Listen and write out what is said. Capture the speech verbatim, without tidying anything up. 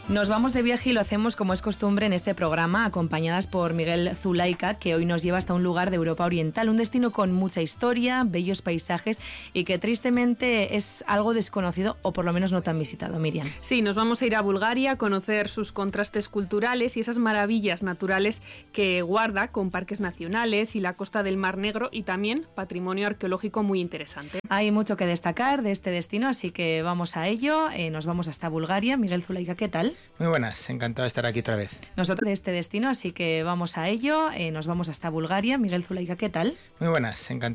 Nos vamos de viaje y lo hacemos como es costumbre en este programa, acompañadas por Miguel Zulaika, que hoy nos lleva hasta un lugar de Europa Oriental, un destino con mucha historia, bellos paisajes y que tristemente es algo desconocido o por lo menos no tan visitado. Miriam. Sí, nos vamos a ir a Bulgaria a conocer sus contrastes culturales y esas maravillas naturales que guarda, con parques nacionales y la costa del Mar Negro y también patrimonio arqueológico muy interesante. Hay mucho que destacar de este destino, así que vamos a ello. Eh, nos vamos hasta Bulgaria. Miguel Zulaika, ¿qué tal? Muy buenas, encantado de estar aquí otra vez. Nosotros de este destino, así que vamos a ello. Eh, nos vamos hasta Bulgaria. Miguel Zulaika, ¿qué tal? Muy buenas, encantado.